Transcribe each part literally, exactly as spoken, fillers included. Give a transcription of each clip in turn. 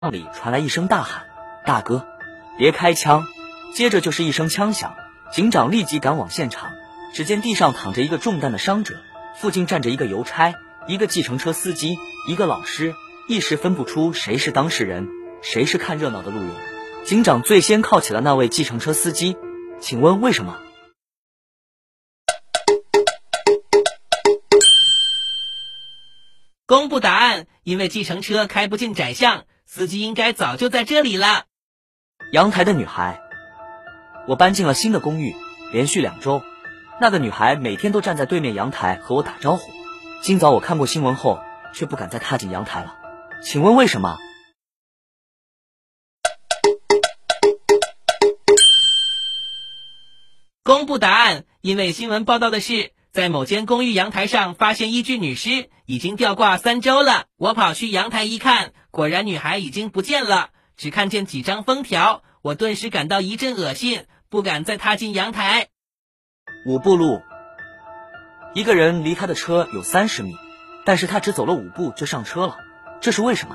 里传来一声大喊：“大哥，别开枪！”接着就是一声枪响，警长立即赶往现场。只见地上躺着一个中弹的伤者，附近站着一个邮差、一个计程车司机、一个老师，一时分不出谁是当事人，谁是看热闹的路人。警长最先铐起了那位计程车司机，请问为什么？ 公布答案，因为计程车开不进窄巷，司机应该早就在这里了。 阳台的女孩，我搬进了新的公寓，连续两周，那个女孩每天都站在对面阳台和我打招呼。今早我看过新闻后，却不敢再踏进阳台了，请问为什么？ 公布答案，因为新闻报道的是，在某间公寓阳台上发现一具女尸，已经吊挂三周了。我跑去阳台一看，果然女孩已经不见了，只看见几张封条，我顿时感到一阵恶心，不敢再踏进阳台。 五步路，一个人离他的车有三十米，但是他只走了五步就上车了，这是为什么？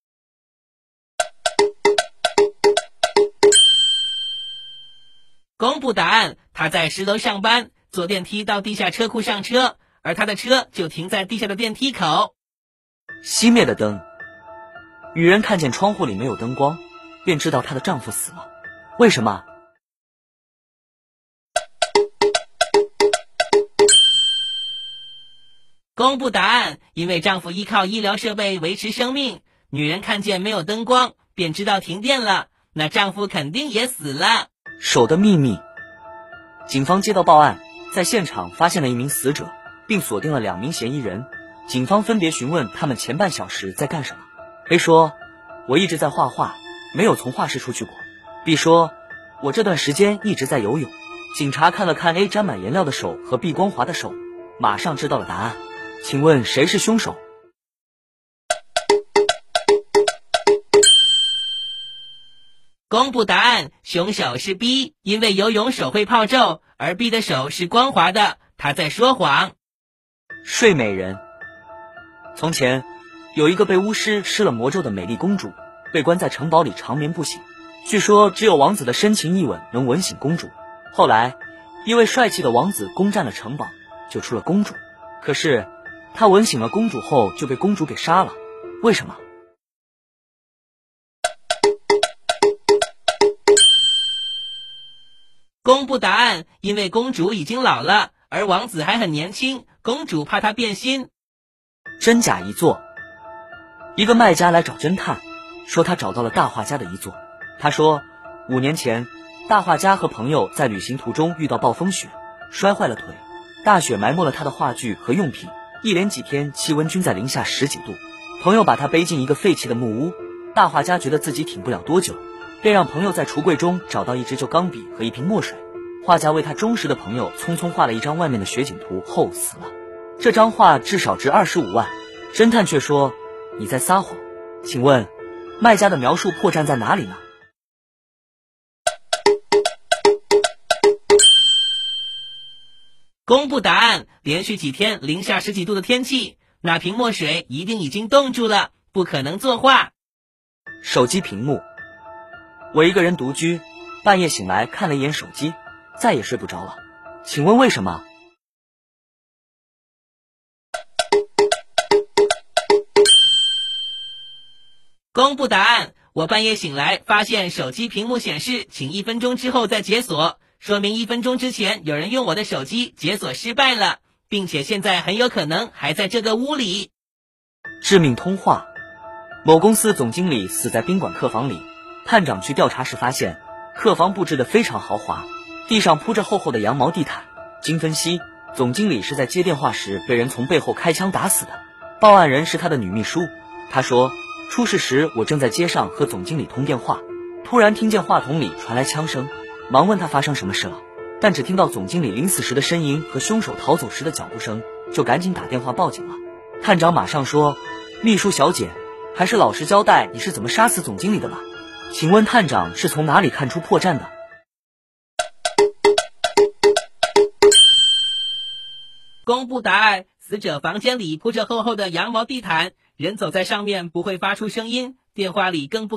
公布答案，他在十楼上班，坐电梯到地下车库上车，而他的车就停在地下的电梯口。 熄灭的灯，女人看见窗户里没有灯光，便知道她的丈夫死了，为什么？ 公布答案，因为丈夫依靠医疗设备维持生命，女人看见没有灯光，便知道停电了，那丈夫肯定也死了。 手的秘密，警方接到报案，在现场发现了一名死者，并锁定了两名嫌疑人。警方分别询问他们前半小时在干什么。A 说：“我一直在画画，没有从画室出去过。” B 说：“我这段时间一直在游泳。”警察看了看 A 沾满颜料的手和 B 光滑的手，马上知道了答案。请问谁是凶手？ 公布答案，凶手是 B， 因为游泳手会泡皱，而 B 的手是光滑的，他在说谎。 睡美人，从前有一个被巫师施了魔咒的美丽公主，被关在城堡里长眠不醒，据说只有王子的深情一吻能吻醒公主。后来一位帅气的王子攻占了城堡，救出了公主，可是他吻醒了公主后就被公主给杀了，为什么？ 公布答案，因为公主已经老了，而王子还很年轻，公主怕他变心。 真假遗作，一个卖家来找侦探，说他找到了大画家的遗作。他说，五年前大画家和朋友在旅行途中遇到暴风雪，摔坏了腿，大雪埋没了他的画具和用品，一连几天气温均在零下十几度。朋友把他背进一个废弃的木屋，大画家觉得自己挺不了多久，便让朋友在橱柜中找到一支旧钢笔和一瓶墨水。画家为他忠实的朋友匆匆画了一张外面的雪景图后死了，这张画至少值二十五万。侦探却说，你在撒谎，请问卖家的描述破绽在哪里呢？ 公布答案，连续几天零下十几度的天气，那瓶墨水一定已经冻住了，不可能作画。 手机屏幕，我一个人独居，半夜醒来看了一眼手机，再也睡不着了，请问为什么？ 公布答案，我半夜醒来发现手机屏幕显示请一分钟之后再解锁，说明一分钟之前有人用我的手机解锁失败了，并且现在很有可能还在这个屋里。 致命通话，某公司总经理死在宾馆客房里，探长去调查时发现客房布置得非常豪华，地上铺着厚厚的羊毛地毯。经分析，总经理是在接电话时被人从背后开枪打死的。报案人是他的女秘书，他说，出事时我正在街上和总经理通电话，突然听见话筒里传来枪声，忙问他发生什么事了，但只听到总经理临死时的呻吟和凶手逃走时的脚步声，就赶紧打电话报警了。探长马上说，秘书小姐，还是老实交代你是怎么杀死总经理的吧。请问探长是从哪里看出破绽的？ 公布答案，死者房间里铺着厚厚的羊毛地毯，人走在上面不会发出声音， 电话里更不